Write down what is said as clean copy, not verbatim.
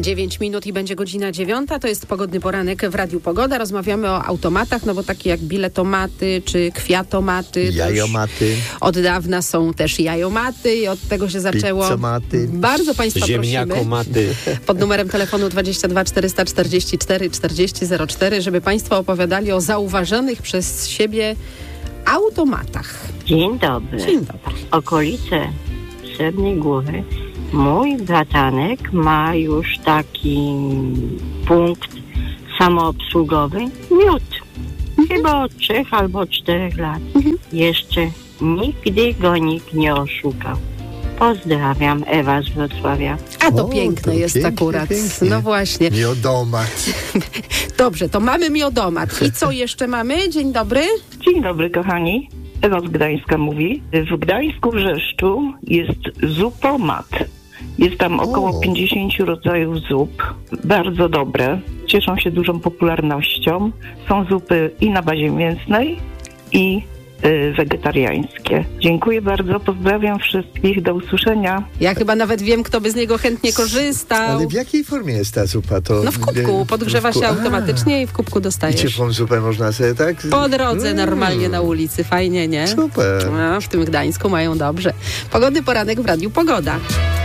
9 minut i będzie godzina 9. To jest pogodny poranek w Radiu Pogoda. Rozmawiamy o automatach, no bo takie jak biletomaty czy kwiatomaty. Jajomaty. Od dawna są też jajomaty i od tego się zaczęło. Pizzomaty. Bardzo Państwa prosimy. Ziemniakomaty. Pod numerem telefonu 22 444 4004, żeby Państwo opowiadali o zauważonych przez siebie automatach. Dzień dobry. Dzień dobry. Okolice Srebrnej Góry. Mój bratanek ma już taki punkt samoobsługowy. Miód. Chyba od 3 albo 4 lat. Jeszcze nigdy go nikt nie oszukał. Pozdrawiam, Ewa z Wrocławia. A to O, piękne to jest pięknie, akurat. pięknie. No właśnie. Miodomat. Dobrze, to mamy miodomat. I co jeszcze mamy? Dzień dobry. Dzień dobry, kochani. Ewa z Gdańska mówi. W Gdańsku w Rzeszczu jest zupomat. Jest tam około 50 rodzajów zup. Bardzo dobre. Cieszą się dużą popularnością. Są zupy i na bazie mięsnej, i wegetariańskie. Dziękuję bardzo, pozdrawiam wszystkich, do usłyszenia. Ja chyba nawet wiem, kto by z niego chętnie korzystał. Ale w jakiej formie jest ta zupa? To No w kubku. Podgrzewa się automatycznie i w kubku I dostajesz. ciepłą zupę można sobie tak? Po drodze normalnie na ulicy. Fajnie, nie? Super. No, w tym Gdańsku mają dobrze. Pogodny poranek w Radiu Pogoda.